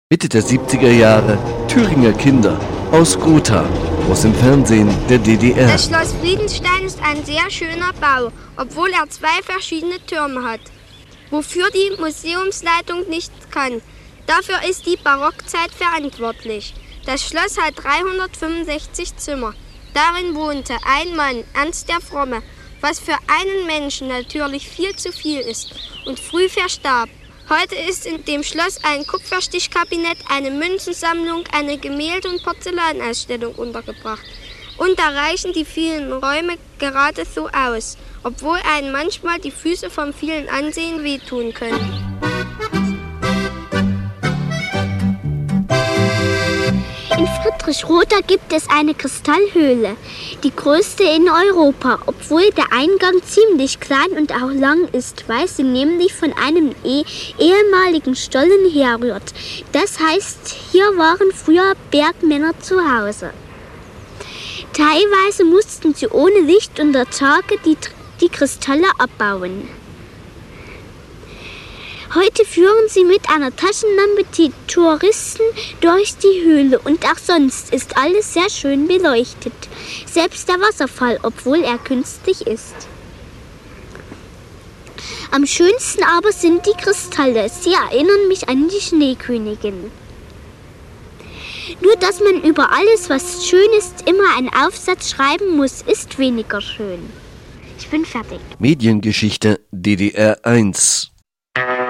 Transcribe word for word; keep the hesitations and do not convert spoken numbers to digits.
Mitte der siebziger Jahre, Thüringer Kinder aus Gotha, aus dem Fernsehen der D D R. Das Schloss Friedenstein ist ein sehr schöner Bau, obwohl er zwei verschiedene Türme hat, wofür die Museumsleitung nichts kann. Dafür ist die Barockzeit verantwortlich. Das Schloss hat dreihundertfünfundsechzig Zimmer. Darin wohnte ein Mann, Ernst der Fromme, was für einen Menschen natürlich viel zu viel ist und früh verstarb. Heute ist in dem Schloss ein Kupferstichkabinett, eine Münzensammlung, eine Gemälde- und Porzellanausstellung untergebracht. Und da reichen die vielen Räume gerade so aus, obwohl einem manchmal die Füße vom vielen Ansehen wehtun können. In Friedrichroda gibt es eine Kristallhöhle, die größte in Europa, obwohl der Eingang ziemlich klein und auch lang ist, weil sie nämlich von einem eh- ehemaligen Stollen herrührt. Das heißt, hier waren früher Bergmänner zu Hause. Teilweise mussten sie ohne Licht unter Tage die, die Kristalle abbauen. Heute führen sie mit einer Taschenlampe die Touristen durch die Höhle und auch sonst ist alles sehr schön beleuchtet. Selbst der Wasserfall, obwohl er künstlich ist. Am schönsten aber sind die Kristalle. Sie erinnern mich an die Schneekönigin. Nur, dass man über alles, was schön ist, immer einen Aufsatz schreiben muss, ist weniger schön. Ich bin fertig. Mediengeschichte D D R eins